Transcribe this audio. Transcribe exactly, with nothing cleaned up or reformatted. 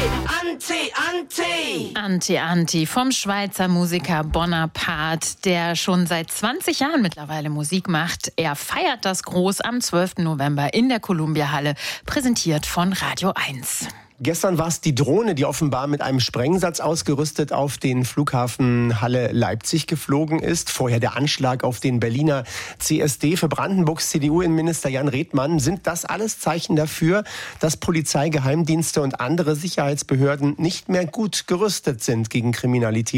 Anti, Anti. Anti, Anti vom Schweizer Musiker Bonaparte, der schon seit zwanzig Jahren mittlerweile Musik macht. Er feiert das groß am zwölften November in der Columbia-Halle, präsentiert von Radio eins. Gestern war es die Drohne, die offenbar mit einem Sprengsatz ausgerüstet auf den Flughafen Halle-Leipzig geflogen ist. Vorher der Anschlag auf den Berliner C S D. Für Brandenburgs C D U-Innenminister Jan Redmann sind das alles Zeichen dafür, dass Polizei, Geheimdienste und andere Sicherheitsbehörden nicht mehr gut gerüstet sind gegen Kriminalität.